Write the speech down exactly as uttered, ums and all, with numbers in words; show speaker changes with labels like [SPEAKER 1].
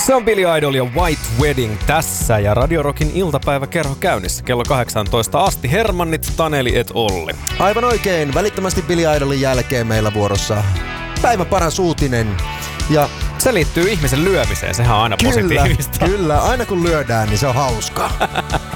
[SPEAKER 1] Se on Billy Idol ja White Wedding tässä ja Radio Rockin iltapäiväkerho käynnissä kello kahdeksantoista asti. Hermannit, Taneli et Olli.
[SPEAKER 2] Aivan oikein. Välittömästi Billy Idolin jälkeen meillä vuorossa päivän paras uutinen. Ja
[SPEAKER 1] se liittyy ihmisen lyömiseen, sehän on aina
[SPEAKER 2] kyllä,
[SPEAKER 1] positiivista.
[SPEAKER 2] Kyllä, aina kun lyödään, niin se on hauskaa.